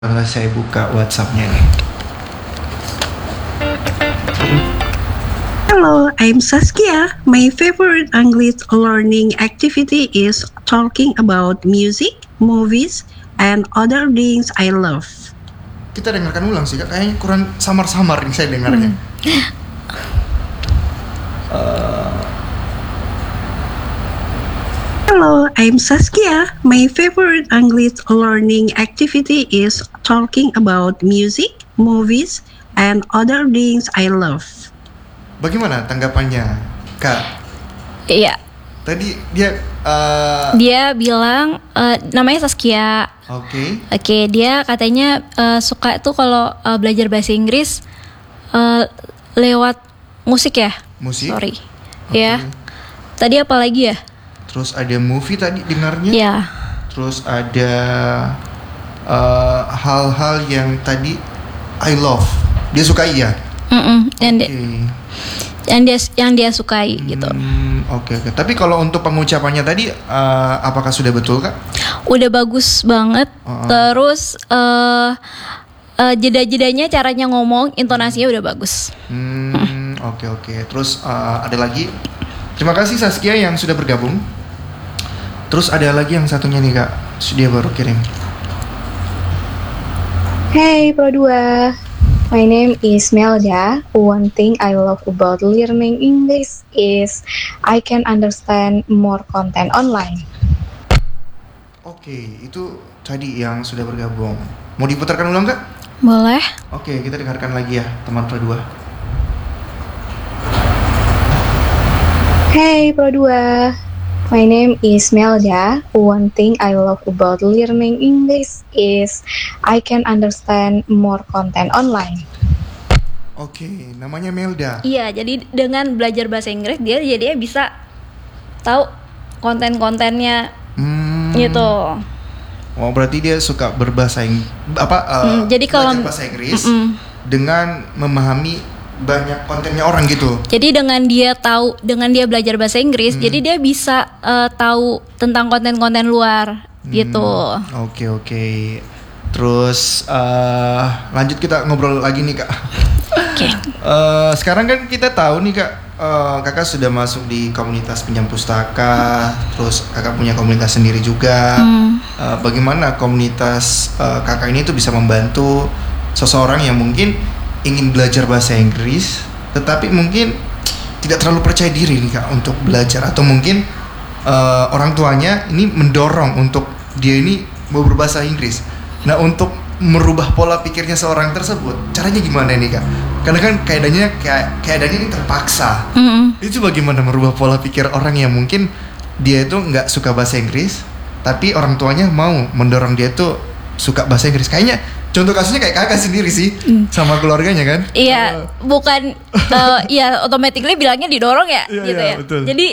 Saya buka WhatsApp-nya nih. Hello, I'm Saskia. My favorite English learning activity is talking about music, movies, and other things I love. Kita dengarkan ulang sih, Kak. Kayaknya kurang samar-samar nih saya dengarnya. Hello, I'm Saskia. My favorite English learning activity is talking about music, movies, and other things I love. Bagaimana tanggapannya, Kak? Iya, Tadi dia dia bilang namanya Saskia. Oke. Dia katanya suka tuh kalau belajar bahasa Inggris lewat musik ya. Musik? Sorry. Oke. Ya. Tadi apa lagi ya? Terus ada movie tadi dengarnya. Ya. Terus ada hal-hal yang tadi I love. Dia sukai ya? Yang dia sukai gitu. Oke. Tapi kalau untuk pengucapannya tadi apakah sudah betul, Kak? Udah bagus banget. Terus jeda-jedanya, caranya ngomong, intonasinya udah bagus. Oke. Terus ada lagi. Terima kasih Saskia yang sudah bergabung. Terus ada lagi yang satunya nih, Kak. Dia baru kirim. Hey Pro 2, my name is Melda. One thing I love about learning English is I can understand more content online. Oke, itu tadi yang sudah bergabung. Mau diputarkan ulang, Kak? Boleh. Oke, kita dengarkan lagi ya, teman Pro 2. Hey Pro 2, my name is Melda. One thing I love about learning English is I can understand more content online. Oke, namanya Melda. Iya, jadi dengan belajar bahasa Inggris dia jadinya bisa tahu konten-kontennya gitu. Oh, berarti dia suka berbahasa jadi kalau belajar bahasa Inggris dengan memahami banyak kontennya orang gitu. Jadi dengan dia belajar bahasa Inggris, jadi dia bisa tahu tentang konten-konten luar gitu. Oke. Terus lanjut kita ngobrol lagi nih, Kak. Oke. Sekarang kan kita tahu nih, Kak, Kakak sudah masuk di komunitas pinjam pustaka. Terus Kakak punya komunitas sendiri juga. Bagaimana komunitas Kakak ini tuh bisa membantu seseorang yang mungkin ingin belajar bahasa Inggris, tetapi mungkin tidak terlalu percaya diri nih, Kak, untuk belajar, atau mungkin orang tuanya ini mendorong untuk dia ini mau berbahasa Inggris. Nah, untuk merubah pola pikirnya seorang tersebut, caranya gimana nih, Kak? Karena kan keadaannya ini terpaksa. Itu bagaimana merubah pola pikir orang yang mungkin dia itu nggak suka bahasa Inggris, tapi orang tuanya mau mendorong dia tuh suka bahasa Inggris. Kayaknya contoh kasusnya kayak Kakak sendiri sih, sama keluarganya kan? Iya, bukan ya automatically bilangnya didorong ya, gitu ya. Betul. Jadi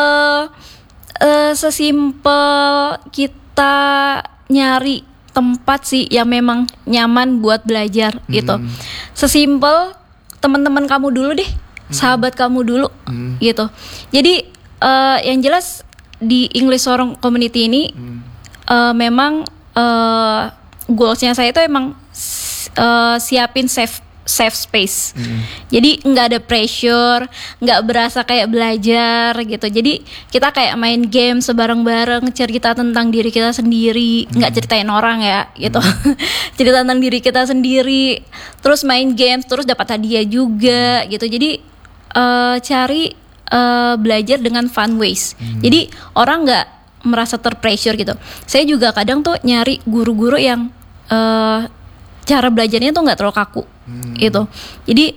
sesimpel kita nyari tempat sih yang memang nyaman buat belajar gitu. Sesimpel teman-teman kamu dulu deh, sahabat kamu dulu gitu. Jadi yang jelas di English Forum Community ini memang goalsnya saya itu emang siapin safe space. Jadi nggak ada pressure, nggak berasa kayak belajar gitu. Jadi kita kayak main game sebareng-bareng, cerita tentang diri kita sendiri, nggak ceritain orang ya gitu. Cerita tentang diri kita sendiri, terus main game, terus dapat hadiah juga gitu. Jadi cari belajar dengan fun ways. Jadi orang nggak merasa terpressure gitu. Saya juga kadang tuh nyari guru-guru yang cara belajarnya tuh nggak terlalu kaku gitu. Jadi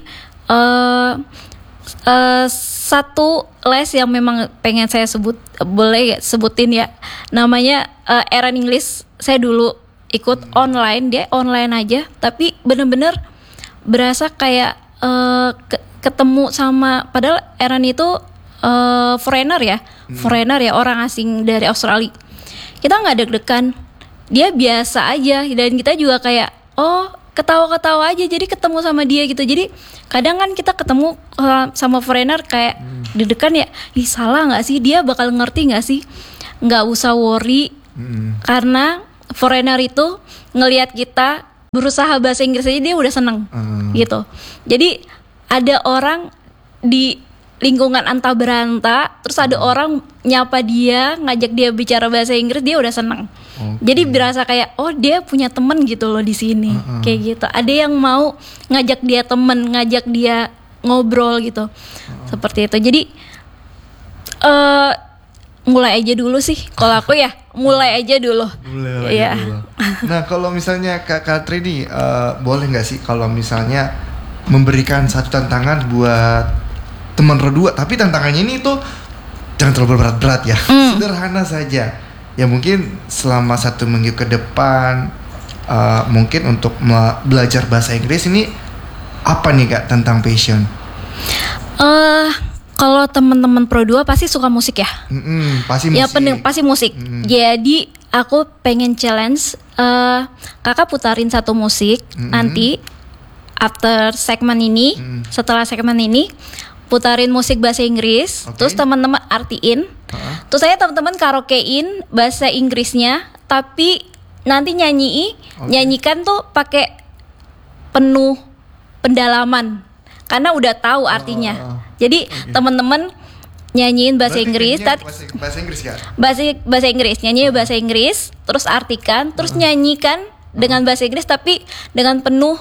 satu les yang memang pengen saya sebutin ya, namanya Eran English. Saya dulu ikut online, dia online aja, tapi bener-bener berasa kayak ketemu sama, padahal Eran itu foreigner ya, orang asing dari Australia. Kita nggak deg-degan, dia biasa aja, dan kita juga kayak ketawa-ketawa aja, jadi ketemu sama dia gitu. Jadi kadang kan kita ketemu sama foreigner kayak deg-degan ya, salah nggak sih, dia bakal ngerti nggak sih? Nggak usah worry, karena foreigner itu ngelihat kita berusaha bahasa Inggris aja dia udah seneng gitu. Jadi ada orang di lingkungan anta beranta, terus ada orang nyapa dia, ngajak dia bicara bahasa Inggris, dia udah seneng. Jadi berasa kayak oh dia punya temen gitu loh di sini, kayak gitu. Ada yang mau ngajak dia temen, ngajak dia ngobrol gitu, seperti itu. Jadi mulai aja dulu sih, kalau aku ya mulai aja dulu. Mulai aja dulu. Nah kalau misalnya Kak Katri nih, boleh nggak sih kalau misalnya memberikan satu tantangan buat teman redua, tapi tantangannya ini tuh jangan terlalu berat-berat ya, sederhana saja. Ya mungkin selama 1 minggu ke depan, mungkin untuk belajar bahasa Inggris ini apa nih Kak tentang passion? Kalau teman-teman Pro 2 pasti suka musik ya. Pasti musik. Ya pasti musik. Jadi aku pengen challenge kakak putarin satu musik nanti after segmen ini, setelah segmen ini putarin musik bahasa Inggris, terus teman-teman artiin, terus saya teman-teman karaokein bahasa Inggrisnya, tapi nanti nyanyikan tuh pakai penuh pendalaman, karena udah tahu artinya. Jadi teman-teman nyanyiin bahasa Inggris, bahasa Inggris kan? Bahasa Inggris, nyanyi bahasa Inggris, terus artikan, terus nyanyikan dengan bahasa Inggris, tapi dengan penuh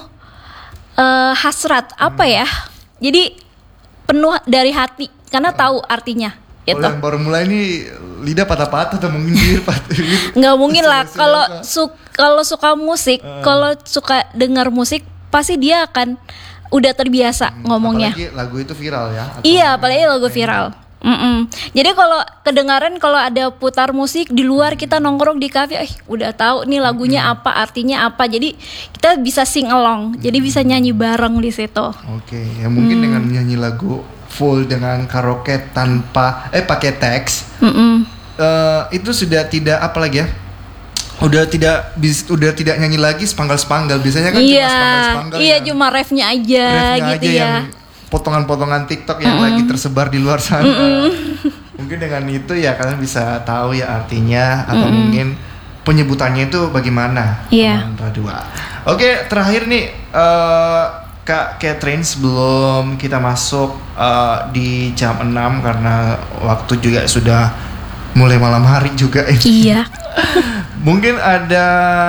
hasrat apa ya? Jadi penuh dari hati karena tahu artinya. Gitu. Kalau yang baru mulai ini lidah patah-patah atau mungkin nggak mungkin lah. Kalau suka musik, kalau suka dengar musik, pasti dia akan udah terbiasa ngomongnya. Apalagi lagu itu viral ya? Iya, apalagi lagu viral. Jadi kalau kedengaran kalau ada putar musik di luar, kita nongkrong di kafe, udah tahu nih lagunya apa, artinya apa. Jadi kita bisa sing along, jadi bisa nyanyi bareng di situ. Oke, ya mungkin dengan nyanyi lagu full dengan karaoke tanpa pakai teks, itu sudah tidak apa lagi ya? Udah tidak nyanyi lagi spanggal-spanggal. Biasanya kan cuma spanggal-spanggal. Iya, cuma refnya aja gitu ya. Yang potongan-potongan TikTok yang lagi tersebar di luar sana. Mungkin dengan itu ya kalian bisa tahu ya artinya atau mungkin penyebutannya itu bagaimana. Oke, terakhir nih Kak Catherine, sebelum kita masuk di jam 6 karena waktu juga sudah mulai malam hari juga. Iya. Mungkin ada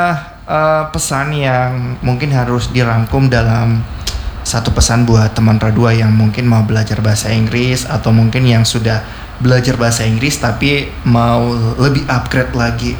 pesan yang mungkin harus dirangkum dalam satu pesan buat teman Radua yang mungkin mau belajar bahasa Inggris atau mungkin yang sudah belajar bahasa Inggris tapi mau lebih upgrade lagi.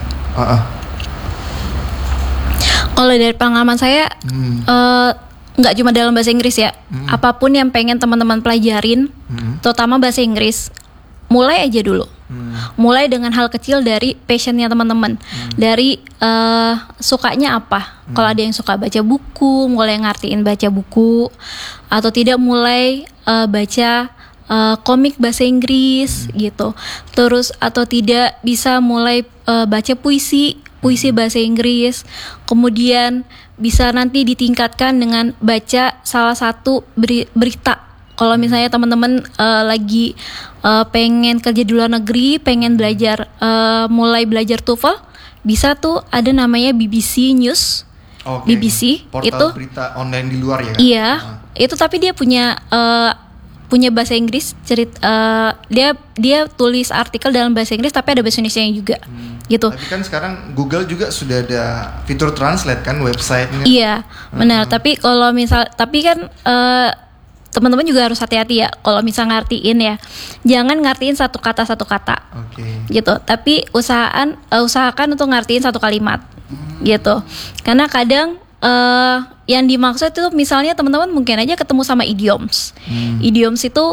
Kalau dari pengalaman saya nggak cuma dalam bahasa Inggris ya, apapun yang pengen teman-teman pelajarin, terutama bahasa Inggris, mulai aja dulu. Mulai dengan hal kecil dari passionnya teman-teman, dari sukanya apa. Kalau ada yang suka baca buku, mulai ngertiin baca buku, atau tidak mulai baca komik bahasa Inggris gitu. Terus atau tidak bisa mulai baca puisi bahasa Inggris. Kemudian bisa nanti ditingkatkan dengan baca salah satu berita. Kalau misalnya teman-teman lagi pengen kerja di luar negeri, pengen belajar mulai belajar TOEFL, bisa tuh ada namanya BBC News. BBC portal itu berita online di luar ya kan? Iya, itu tapi dia punya bahasa Inggris, dia tulis artikel dalam bahasa Inggris tapi ada bahasa Indonesia juga. Gitu. Tapi kan sekarang Google juga sudah ada fitur translate kan websitenya. Iya, benar. Tapi kalau kan teman-teman juga harus hati-hati ya kalau misal ngertiin ya, jangan ngertiin satu kata gitu, tapi usahakan untuk ngertiin satu kalimat gitu, karena kadang yang dimaksud itu misalnya teman-teman mungkin aja ketemu sama idioms. Idioms itu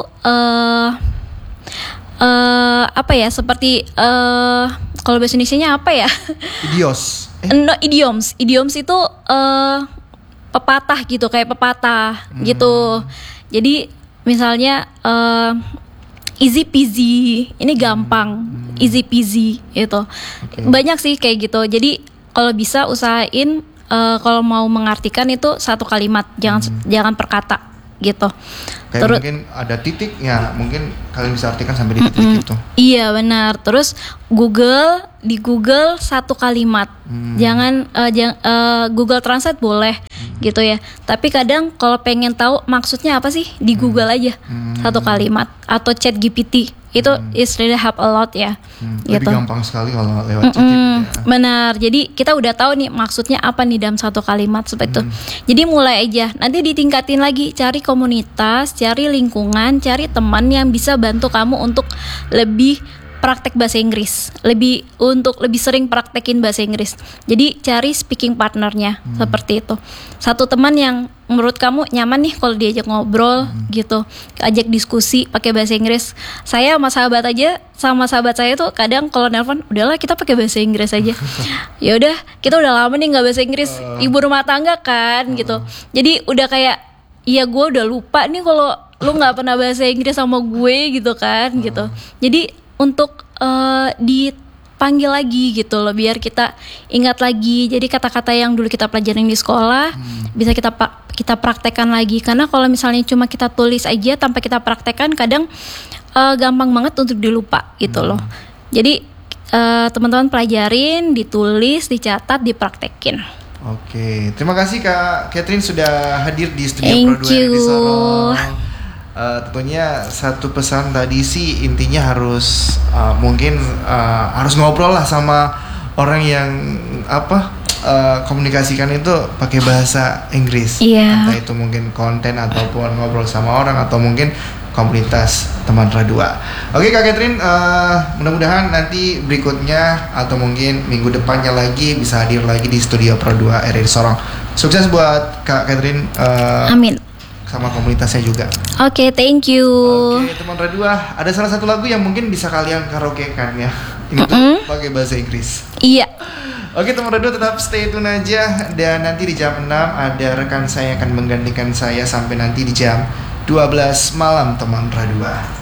apa ya, seperti kalau bahasa Indonesianya apa ya? Idioms itu pepatah gitu, kayak pepatah gitu. Jadi misalnya easy peasy, ini gampang, easy peasy itu. Banyak sih kayak gitu. Jadi kalau bisa usahain kalau mau mengartikan itu satu kalimat, jangan per kata gitu. Kayak mungkin ada titiknya, mungkin kalian bisa artikan sampai di titik itu. Iya benar. Terus di Google satu kalimat, jangan Google Translate boleh gitu ya. Tapi kadang kalau pengen tahu maksudnya apa sih, di Google aja satu kalimat, atau Chat GPT itu is really help a lot ya. Lebih Gitu. gampang sekali kalau lewat chat ya. Benar. Jadi kita udah tahu nih maksudnya apa nih dalam satu kalimat seperti itu. Jadi mulai aja. Nanti ditingkatin lagi, cari komunitas, cari lingkungan, cari teman yang bisa bantu kamu untuk lebih praktek bahasa Inggris, lebih sering praktekin bahasa Inggris. Jadi cari speaking partnernya seperti itu. Satu teman yang menurut kamu nyaman nih kalau diajak ngobrol gitu, ajak diskusi pakai bahasa Inggris. Saya sama sahabat saya tuh kadang kalau nelpon, udahlah kita pakai bahasa Inggris aja. Ya udah, kita udah lama nih nggak bahasa Inggris, ibu rumah tangga kan gitu. Jadi udah kayak, iya gue udah lupa nih kalau lu nggak pernah bahasa Inggris sama gue gitu kan gitu. Jadi untuk dipanggil lagi gitu loh, biar kita ingat lagi. Jadi kata-kata yang dulu kita pelajarin di sekolah bisa kita praktekkan lagi. Karena kalau misalnya cuma kita tulis aja tanpa kita praktekkan, kadang gampang banget untuk dilupa gitu loh. Jadi teman-teman pelajarin, ditulis, dicatat, dipraktekin. Oke, terima kasih Kak Catherine sudah hadir di studio Thank Pro 2 you. di Sorong. Tentunya satu pesan tadi sih intinya harus harus ngobrol lah sama orang yang komunikasikan itu pakai bahasa Inggris. Entah itu mungkin konten ataupun ngobrol sama orang atau mungkin komunitas teman Radua. Oke Kak Catherine, mudah-mudahan nanti berikutnya atau mungkin minggu depannya lagi bisa hadir lagi di studio Pro 2 RRI Sorong. Sukses buat Kak Catherine. Amin. Sama komunitasnya juga. Oke, thank you. Oke, teman Radua, ada salah satu lagu yang mungkin bisa kalian karaokekan ya. Ini tuh pakai bahasa Inggris. Iya. Oke, teman Radua tetap stay tune aja, dan nanti di jam 6 ada rekan saya yang akan menggantikan saya sampai nanti di jam 12 malam teman Radua.